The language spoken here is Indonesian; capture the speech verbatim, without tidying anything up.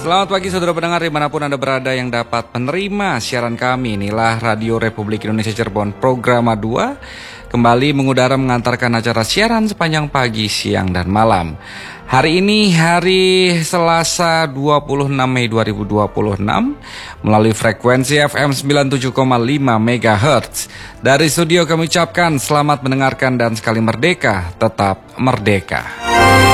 Selamat pagi saudara pendengar dimanapun Anda berada yang dapat menerima siaran kami. Inilah Radio Republik Indonesia Cirebon Programa dua. Kembali mengudara mengantarkan acara siaran sepanjang pagi, siang, dan malam. Hari ini hari Selasa dua puluh enam Mei dua ribu dua puluh enam melalui frekuensi F M sembilan puluh tujuh koma lima megahertz. Dari studio kami ucapkan selamat mendengarkan dan sekali merdeka, tetap merdeka.